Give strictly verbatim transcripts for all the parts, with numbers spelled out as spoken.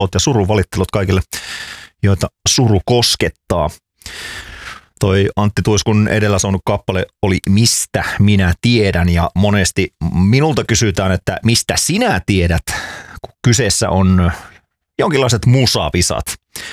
ja surunvalittelut kaikille, joita suru koskettaa. Toi Antti Tuiskun edellä saanut kappale oli Mistä minä tiedän, ja monesti minulta kysytään, että mistä sinä tiedät, kun kyseessä on jonkinlaiset musavisat.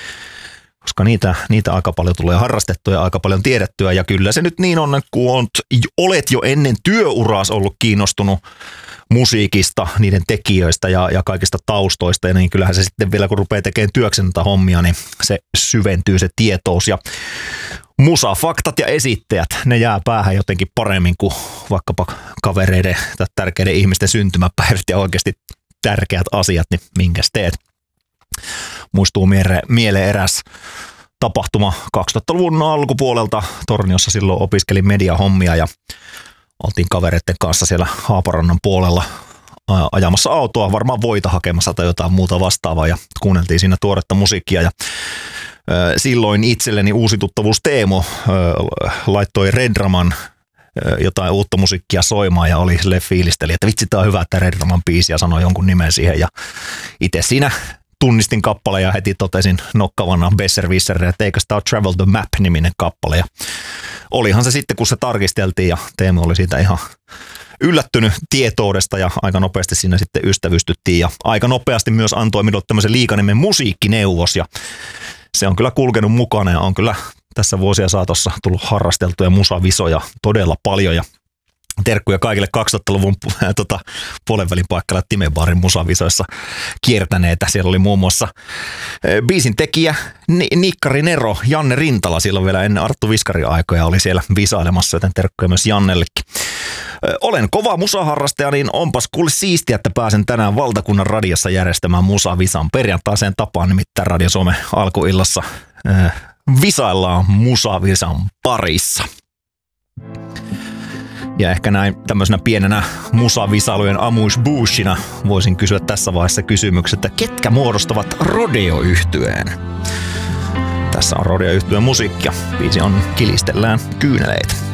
Koska niitä, niitä aika paljon tulee harrastettua ja aika paljon tiedettyä, ja kyllä se nyt niin on, kun olet jo ennen työuraas ollut kiinnostunut musiikista, niiden tekijöistä ja, ja kaikista taustoista, ja niin kyllähän se sitten vielä, kun rupeaa tekemään työkseen näitä hommia, niin se syventyy se tietous, ja musafaktat ja esittäjät, ne jää päähän jotenkin paremmin kuin vaikkapa kavereiden tai tärkeiden ihmisten syntymäpäivät ja oikeasti tärkeät asiat, niin minkäs teet. Muistuu miele- mieleen eräs tapahtuma kaksituhattaluvun alkupuolelta. Torniossa silloin opiskelin mediahommia ja oltiin kavereiden kanssa siellä Haaparannan puolella ajamassa autoa, varmaan voita hakemassa tai jotain muuta vastaavaa, ja kuunneltiin siinä tuoretta musiikkia, ja silloin itselleni uusi tuttavuus Teemu laittoi Redraman jotain uutta musiikkia soimaan ja oli sille fiilisteli, että vitsi, tää on hyvä tää Redraman biisi, ja sanoi jonkun nimen siihen, ja itse siinä tunnistin kappaleen ja heti totesin nokkavana Besserwisserille, että eikö tämä ole Travel the Map-niminen kappale, ja olihan se sitten, kun se tarkisteltiin, ja Teemu oli siitä ihan yllättynyt tietoudesta, ja aika nopeasti siinä sitten ystävystyttiin, ja aika nopeasti myös antoi minulle tämmöisen liikanimen musiikkineuvos, ja se on kyllä kulkenut mukana, ja on kyllä tässä vuosia saatossa tullut harrasteltuja musavisoja todella paljon, ja terkkuja kaikille kaksituhattaluvun äh, tota, puolenvälin paikalla Timebaarin musavisoissa kiertäneitä. Siellä oli muun muassa äh, biisin tekijä Ni- Nikkari Nero, Janne Rintala, silloin vielä ennen Arttu Viskarin aikoja oli siellä visailemassa, joten terkkuja myös Jannellekin. Äh, olen kova musaharrastaja, niin onpas kuule siistiä, että pääsen tänään valtakunnan radiossa järjestämään musavisan. Perjantaiseen tapaan nimittäin Radio Suomen alkuillassa äh, visaillaan musavisan parissa. Ja ehkä näin tämmöisenä pienenä musavisailujen amuse-bouchina voisin kysyä tässä vaiheessa kysymykset, että ketkä muodostavat Rodeo-yhtyeen? Tässä on Rodeo-yhtyeen musiikkia. Biisi on Kilistellään kyyneleitä.